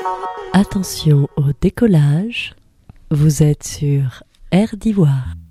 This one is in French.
Attention au décollage, vous êtes sur Air d'Ivoire.